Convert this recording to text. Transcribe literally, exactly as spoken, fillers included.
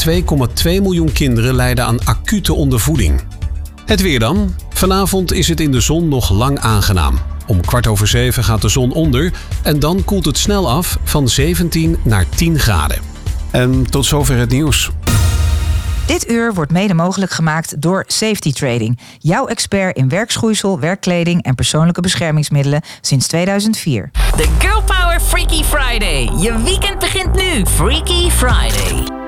twee komma twee miljoen kinderen lijden aan acute ondervoeding. Het weer dan. Vanavond is het in de zon nog lang aangenaam. Om kwart over zeven gaat de zon onder en dan koelt het snel af van zeventien naar tien graden. En tot zover het nieuws. Dit uur wordt mede mogelijk gemaakt door Safety Trading. Jouw expert in werkschoeisel, werkkleding en persoonlijke beschermingsmiddelen sinds tweeduizend vier. De Girl Power Freaky Friday. Je weekend begint nu. Freaky Friday.